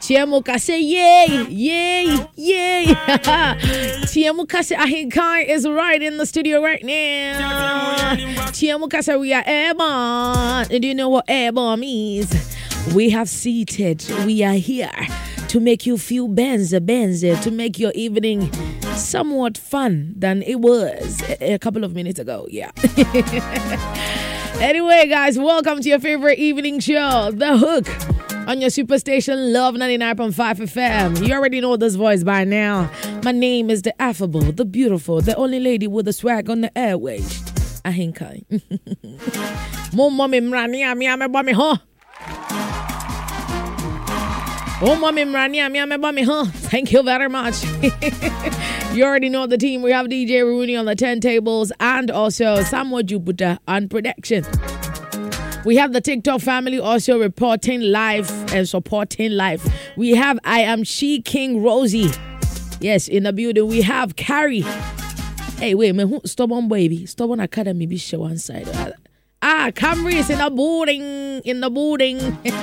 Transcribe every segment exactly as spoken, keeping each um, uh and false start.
Tiemu kase yay, yay, yay. Tiemu kase Ahinkai is right in the studio right now. Tiemu kase we are airborne. And do you know what airborne means? We have seated. We are here to make you feel benza, benza, to make your evening somewhat fun than it was a, a couple of minutes ago. Yeah. Anyway, guys, welcome to your favorite evening show, The Hook, on your superstation, Love ninety-nine point five F M. You already know this voice by now. My name is the affable, the beautiful, the only lady with the swag on the airways. Ahinkai. Mo mommy mrani ami ame bami huh? Oh mommy mrani ami ame bami huh? Thank you very much. You already know the team. We have D J Rooney on the turntables and also Samuel Jupiter on production. We have the TikTok family also reporting live and supporting live. We have I Am She King Rosie. Yes, in the building. We have Carrie. Hey, wait, man, who stubborn baby? Stubborn Academy be show one side. Ah, Camry is in the building. In the building.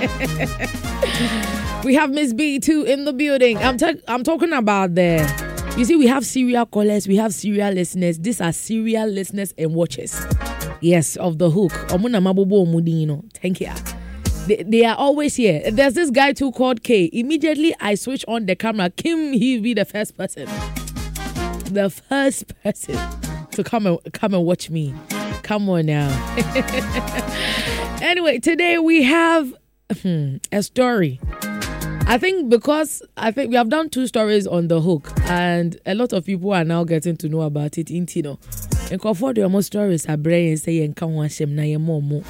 We have Miss B too in the building. I'm ta- I'm talking about the. You see, we have serial callers, we have serial listeners. These are serial listeners and watchers. Yes, of The Hook. Thank you. They, they are always here. There's this guy too called K. Immediately I switch on the camera. Kim, he'll be the first person. The first person to come and come and watch me. Come on now. Anyway, today we have hmm, a story. I think because I think we have done two stories on The Hook, and a lot of people are now getting to know about it in Tino. And for the most stories are brain saying come on shem na yemomo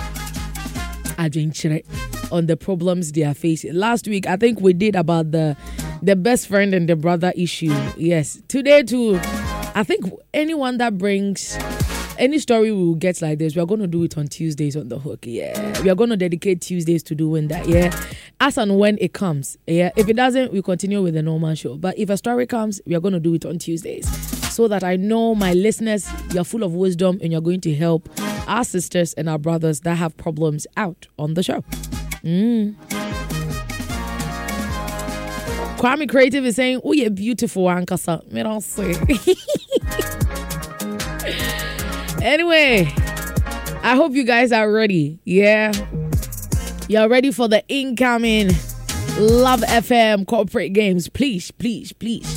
on the problems they are facing. Last week I think we did about the the best friend and the brother issue. Yes. Today too, I think anyone that brings any story we will get like this, we are going to do it on Tuesdays on The Hook. Yeah. We are going to dedicate Tuesdays to doing that. Yeah. As and when it comes. Yeah. If it doesn't, we continue with the normal show. But if a story comes, we are going to do it on Tuesdays. So that I know my listeners, you're full of wisdom and you're going to help our sisters and our brothers that have problems out on the show. Mm. Kwame Creative is saying, oh, you're beautiful, Ankasa. Me don't say. Anyway, I hope you guys are ready. Yeah. You're ready for the incoming Love F M corporate games. Please, please, please.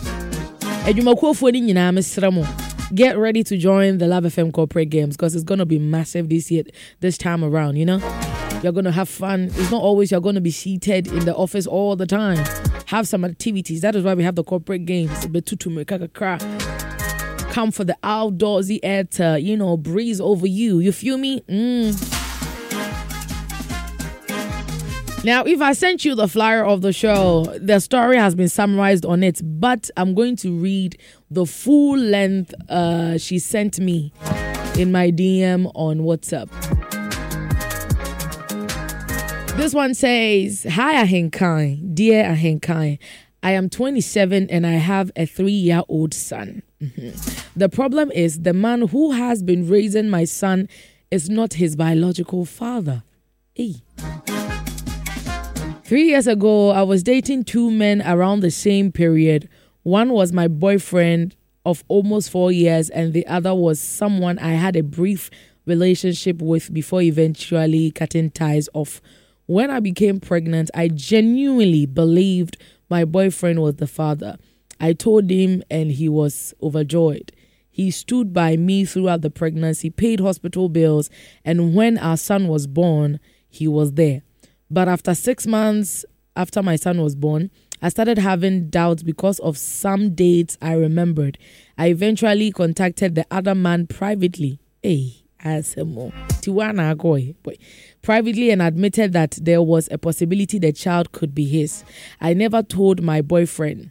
Get ready to join the Love F M corporate games because it's going to be massive this year, this time around, you know? You're going to have fun. It's not always you're going to be seated in the office all the time. Have some activities. That is why we have the corporate games. Come for the outdoorsy air to, you know, breeze over you. You feel me? Mm. Now, if I sent you the flyer of the show, the story has been summarized on it, but I'm going to read the full length uh, she sent me in my D M on WhatsApp. This one says, Hi Ahinkai, dear Ahinkai. I am twenty-seven and I have a three-year-old son. Mm-hmm. The problem is the man who has been raising my son is not his biological father. Hey. Three years ago, I was dating two men around the same period. One was my boyfriend of almost four years and the other was someone I had a brief relationship with before eventually cutting ties off. When I became pregnant, I genuinely believed my boyfriend was the father. I told him and he was overjoyed. He stood by me throughout the pregnancy, paid hospital bills, and when our son was born, he was there. But after six months after my son was born, I started having doubts because of some dates I remembered. I eventually contacted the other man privately. Hey, privately and admitted that there was a possibility the child could be his. I never told my boyfriend.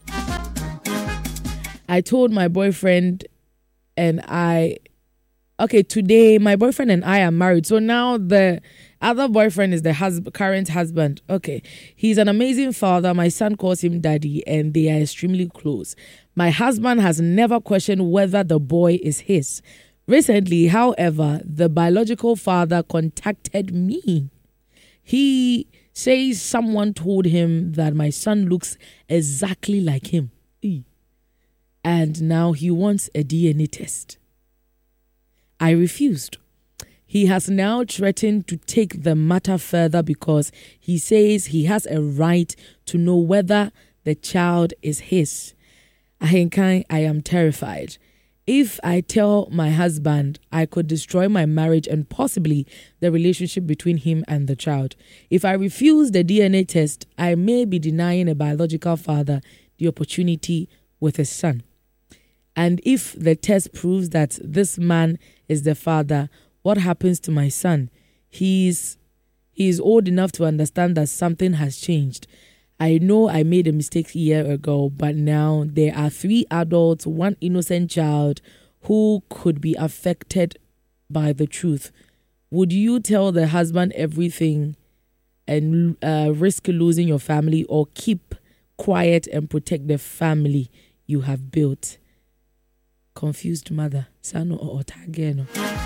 I told my boyfriend and I... Okay, today my boyfriend and I are married. So now the other boyfriend is the hus- current husband. Okay, he's an amazing father. My son calls him daddy and they are extremely close. My husband has never questioned whether the boy is his. Recently, however, the biological father contacted me. He says someone told him that my son looks exactly like him. And now he wants a D N A test. I refused. He has now threatened to take the matter further because he says he has a right to know whether the child is his. Ahenkai, I am terrified. If I tell my husband, I could destroy my marriage and possibly the relationship between him and the child. If I refuse the D N A test, I may be denying a biological father the opportunity with his son. And if the test proves that this man is the father, what happens to my son? He's he is old enough to understand that something has changed. I know I made a mistake a year ago, but now there are three adults, one innocent child who could be affected by the truth. Would you tell the husband everything and uh, risk losing your family, or keep quiet and protect the family you have built? Confused mother. Sano or Otageno.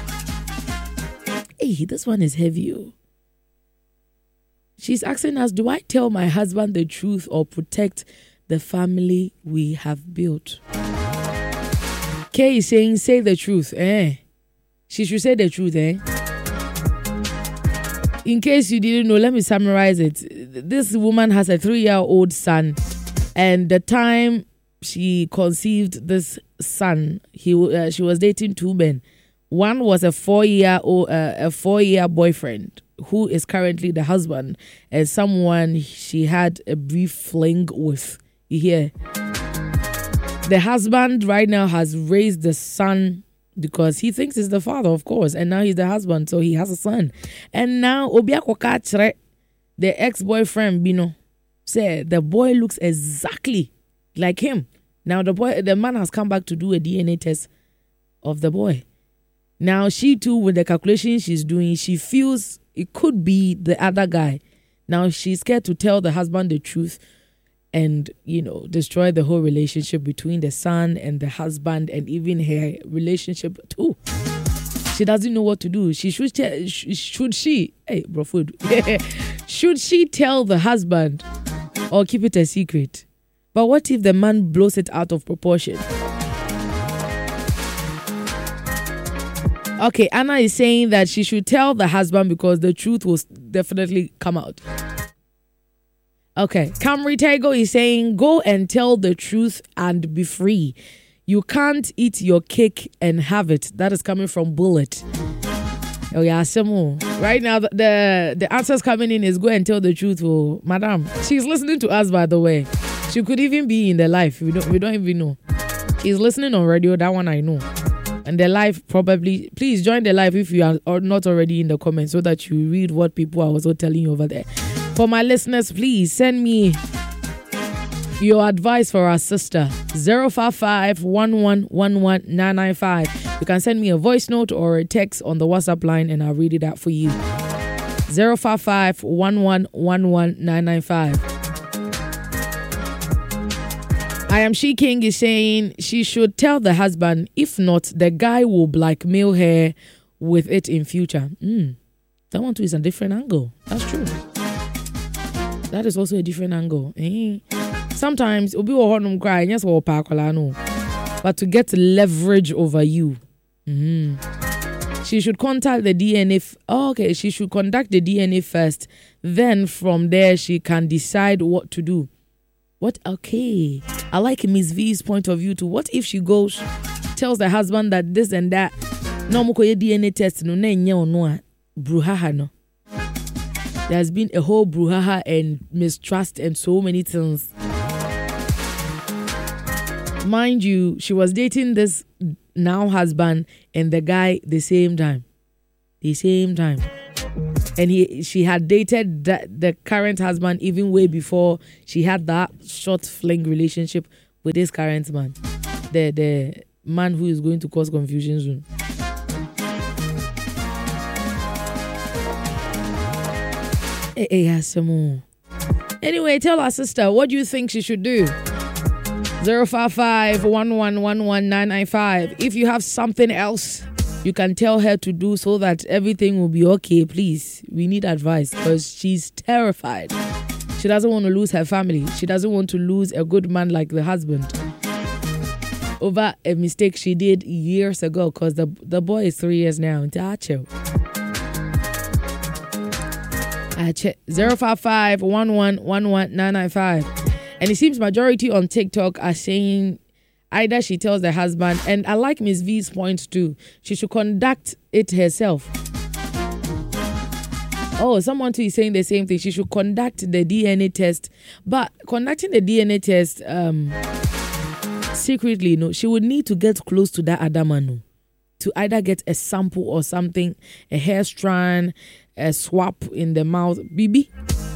Hey, this one is heavy. She's asking us, do I tell my husband the truth or protect the family we have built? Kay is saying, say the truth, eh? She should say the truth, eh? In case you didn't know, let me summarize it. This woman has a three-year-old son, and the time she conceived this son, he uh, she was dating two men. One was a four-year old, uh, a four-year boyfriend who is currently the husband, and someone she had a brief fling with. You hear? The husband right now has raised the son because he thinks he's the father, of course, and now he's the husband, so he has a son. And now Obiako Kachre, the ex-boyfriend, Bino, said the boy looks exactly like him. Now the boy, the man has come back to do a D N A test of the boy. Now she too, with the calculation she's doing, she feels it could be the other guy. Now she's scared to tell the husband the truth and, you know, destroy the whole relationship between the son and the husband, and even her relationship too. She doesn't know what to do. She should should she hey bro food should she tell the husband or keep it a secret? But what if the man blows it out of proportion? Okay, Anna is saying that she should tell the husband because the truth will definitely come out. Okay, Camry Tego is saying, go and tell the truth and be free. You can't eat your cake and have it. That is coming from Bullet. Oh yeah, Samu. Right now, the, the the answers coming in is go and tell the truth. Oh, madam, she's listening to us, by the way. She could even be in the live. We don't we don't even know. She's listening on radio. That one I know. And the live probably, please join the live if you are or not already in the comments so that you read what people are also telling you over there. For my listeners, please send me your advice for our sister. zero five five, one one one one, nine nine five. You can send me a voice note or a text on the WhatsApp line and I'll read it out for you. zero five five, one one one one, nine nine five. I am She King is saying she should tell the husband. If not, the guy will blackmail her with it in future. Mm. That one too is a different angle. That's true. That is also a different angle. Eh? Sometimes it'll be a cry, yes, or but to get leverage over you. Mm-hmm. She should contact the D N A. F- oh, okay, she should conduct the D N A first. Then from there, she can decide what to do. What? Okay. I like Miss V's point of view too. What if she goes, tells the husband that this and that, no mo koye D N A test no na nya ono a bruhaha no. There's been a whole brouhaha and mistrust and so many things. Mind you, she was dating this now husband and the guy the same time. The same time. And he, she had dated the, the current husband even way before she had that short fling relationship with this current man. The, the man who is going to cause confusion soon. Hey, hey, yeah, some more. Anyway, tell our sister, what do you think she should do? zero five five, one one one one, nine nine five. If you have something else you can tell her to do so that everything will be okay, please. We need advice because she's terrified. She doesn't want to lose her family. She doesn't want to lose a good man like the husband over a mistake she did years ago, because the, the boy is three years now. zero five five one one one one nine nine five. And it seems majority on TikTok are saying either she tells the husband, and I like Miss V's point too, she should conduct it herself. Oh, someone too is saying the same thing. She should conduct the D N A test. But conducting the D N A test um, secretly, no, she would need to get close to that other man, no, to either get a sample or something, a hair strand, a swap in the mouth. Bibi.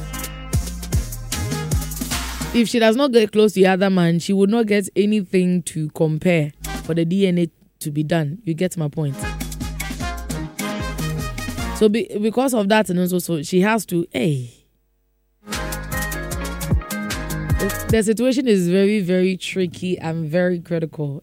If she does not get close to the other man, she would not get anything to compare for the D N A to be done. You get my point? So be, because of that, and also so she has to, hey. The, the situation is very, very tricky and very critical.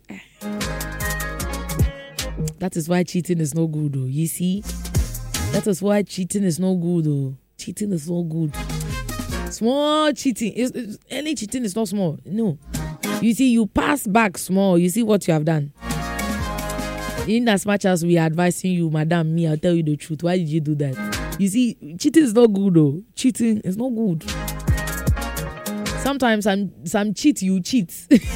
That is why cheating is no good, though. You see? That is why cheating is no good, though. Cheating is no good. Small cheating. It's, it's, any cheating is not small. No. You see, you pass back small. You see what you have done. In as much as we are advising you, madam, me, I'll tell you the truth. Why did you do that? You see, cheating is not good, though. Cheating is not good. Sometimes some, some cheat, you cheat.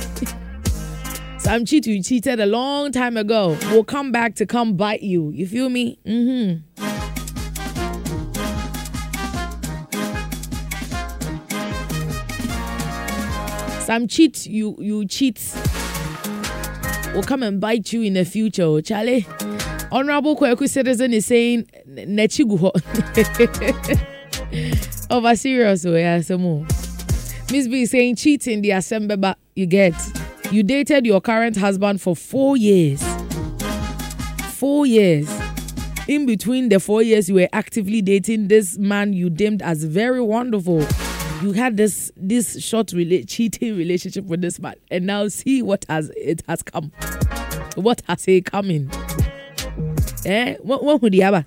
Some cheat, you cheated a long time ago. Will come back to come bite you. You feel me? Mm-hmm. Some cheat, you you cheat, will come and bite you in the future. Charlie, Honorable Kweku Citizen is saying, Nechiguho. Over serious, oh yeah, some more. Miss B is saying, cheating the assembly, but you get, you dated your current husband for four years. Four years. In between the four years, you were actively dating this man you deemed as very wonderful. You had this this short rela- cheating relationship with this man, and now see what has it has come. What has he coming? Eh? What what would he have?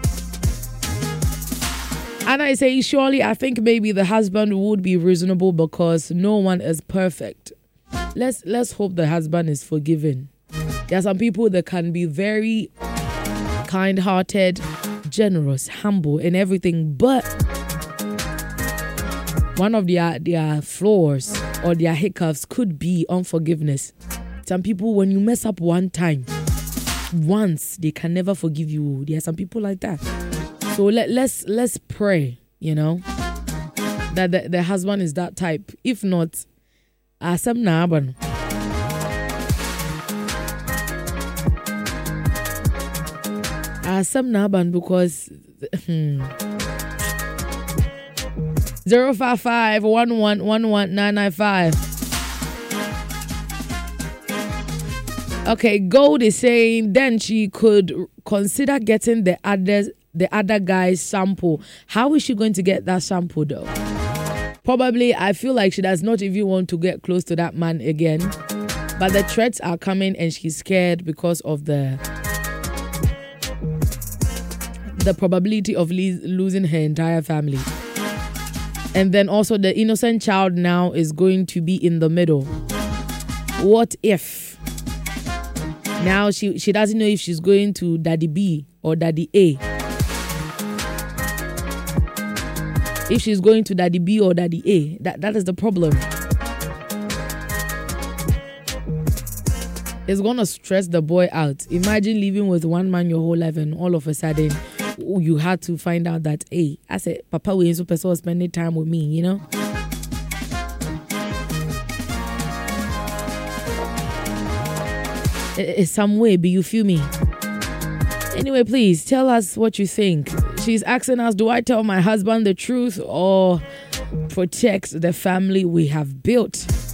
And I say, surely I think maybe the husband would be reasonable because no one is perfect. Let's let's hope the husband is forgiving. There are some people that can be very kind-hearted, generous, humble, and everything, but one of their, their flaws or their hiccups could be unforgiveness. Some people, when you mess up one time, once, they can never forgive you. There are some people like that. So let, let's let's pray, you know, that the, the husband is that type. If not, asam naban. Asam naban because. Hmm. Zero five five one one one one nine nine five. Okay, Gold is saying then she could consider getting the other the other guy's sample. How is she going to get that sample though? Probably, I feel like she does not even want to get close to that man again. But the threats are coming and she's scared because of the the probability of le- losing her entire family. And then also the innocent child now is going to be in the middle. What if? Now she, she doesn't know if she's going to Daddy B or Daddy A. If she's going to Daddy B or Daddy A, that, that is the problem. It's going to stress the boy out. Imagine living with one man your whole life and all of a sudden you had to find out that, hey, I said, Papa, we ain't supposed to spend time with me, you know? It's some way, but you feel me? Anyway, please tell us what you think. She's asking us, do I tell my husband the truth or protect the family we have built?